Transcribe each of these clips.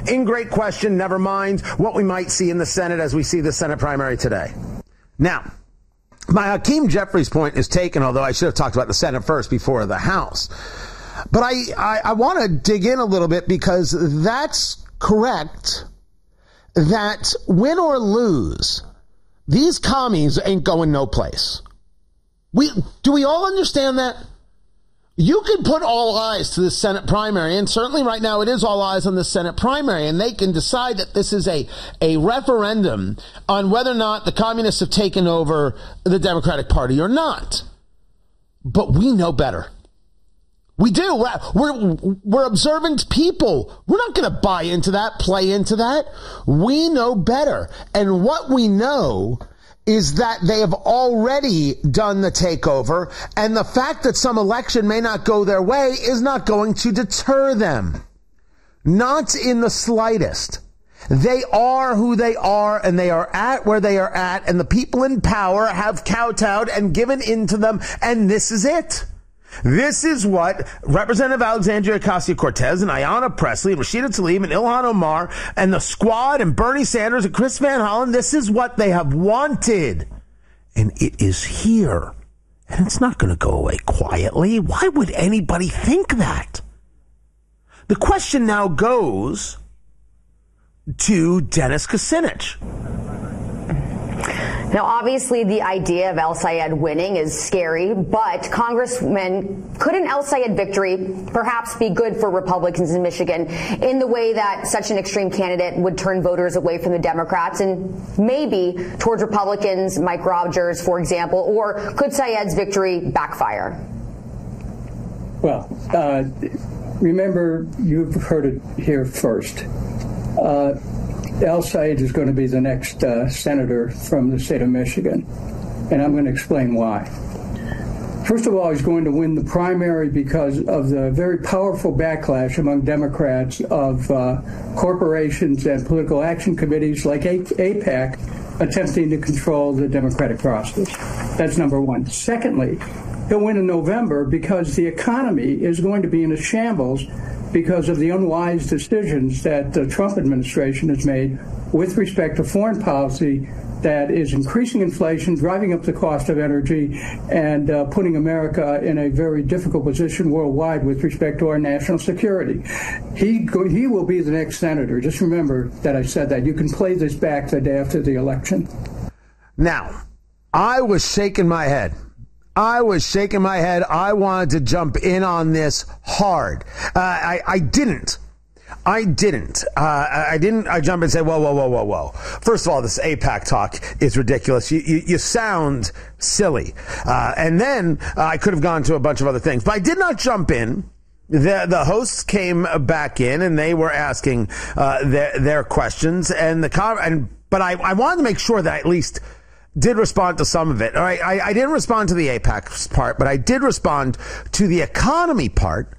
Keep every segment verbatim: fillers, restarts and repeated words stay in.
in great question, never mind what we might see in the Senate as we see the Senate primary today. Now, my Hakeem Jeffries point is taken, although I should have talked about the Senate first before the House. But I, I, I want to dig in a little bit because that's correct, that win or lose, these commies ain't going no place. We, do we all understand that? You could put all eyes to the Senate primary, and certainly right now it is all eyes on the Senate primary, and they can decide that this is a, a referendum on whether or not the communists have taken over the Democratic Party or not. But we know better. We do. We're, we're, we're observant people. We're not going to buy into that, play into that. We know better. And what we know is that they have already done the takeover, and the fact that some election may not go their way is not going to deter them. Not in the slightest. They are who they are, and they are at where they are at, and the people in power have kowtowed and given in to them, and this is it. This is what Representative Alexandria Ocasio-Cortez and Ayanna Pressley and Rashida Tlaib and Ilhan Omar and the Squad and Bernie Sanders and Chris Van Hollen, this is what they have wanted. And it is here. And it's not going to go away quietly. Why would anybody think that? The question now goes to Dennis Kucinich. Now, obviously, the idea of El Sayed winning is scary, but Congressman, couldn't El Sayed victory perhaps be good for Republicans in Michigan in the way that such an extreme candidate would turn voters away from the Democrats and maybe towards Republicans, Mike Rogers, for example, or could Sayed's victory backfire? Well, uh, remember, you've heard it here first. Uh, El Sayed is going to be the next uh, senator from the state of Michigan, and I'm going to explain why. First of all, he's going to win the primary because of the very powerful backlash among Democrats of uh, corporations and political action committees like AIPAC attempting to control the democratic process. That's number one. Secondly, he'll win in November because the economy is going to be in a shambles because of the unwise decisions that the Trump administration has made with respect to foreign policy that is increasing inflation, driving up the cost of energy, and uh, putting America in a very difficult position worldwide with respect to our national security. He go, he will be the next senator. Just remember that I said that. You can play this back the day after the election. Now, I was shaking my head. I was shaking my head. I wanted to jump in on this hard. Uh, I, I didn't. I didn't. Uh, I didn't. I jump and say, whoa, whoa, whoa, whoa, whoa. First of all, this AIPAC talk is ridiculous. You, you, you sound silly. Uh, and then uh, I could have gone to a bunch of other things, but I did not jump in. The, the hosts came back in and they were asking uh, their, their questions. And the com- and but I, I wanted to make sure that I at least did respond to some of it. All right, I, I didn't respond to the AIPAC part, but I did respond to the economy part,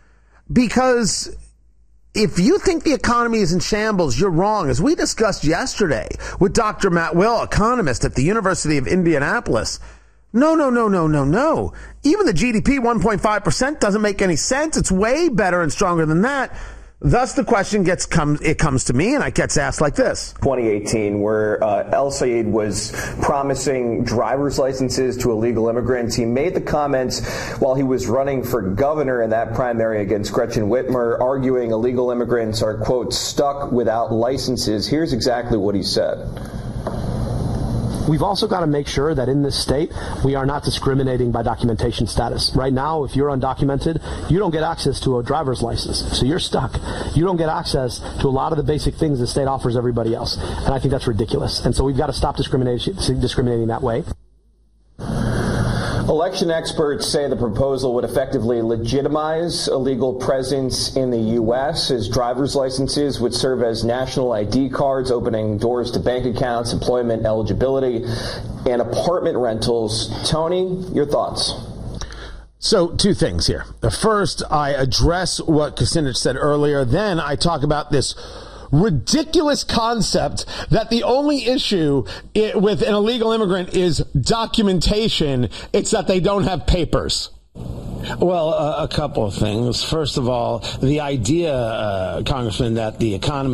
because if you think the economy is in shambles, you're wrong. As we discussed yesterday with Doctor Matt Will, economist at the University of Indianapolis, no, no, no, no, no, no. Even the G D P one point five percent doesn't make any sense. It's way better and stronger than that. Thus, the question gets comes it comes to me, and it gets asked like this: twenty eighteen, where uh, El Sayed was promising driver's licenses to illegal immigrants. He made the comments while he was running for governor in that primary against Gretchen Whitmer, arguing illegal immigrants are, quote, stuck without licenses. Here's exactly what he said. We've also got to make sure that in this state, we are not discriminating by documentation status. Right now, if you're undocumented, you don't get access to a driver's license. So you're stuck. You don't get access to a lot of the basic things the state offers everybody else. And I think that's ridiculous. And so we've got to stop discrimination, discriminating that way. Election experts say the proposal would effectively legitimize a legal presence in the U S, as driver's licenses would serve as national I D cards, opening doors to bank accounts, employment eligibility, and apartment rentals. Tony, your thoughts? So, two things here. First, I address what Kucinich said earlier. Then I talk about this ridiculous concept that the only issue with an illegal immigrant is documentation. It's that they don't have papers. Well, uh, a couple of things. First of all, the idea, uh, Congressman, that the economy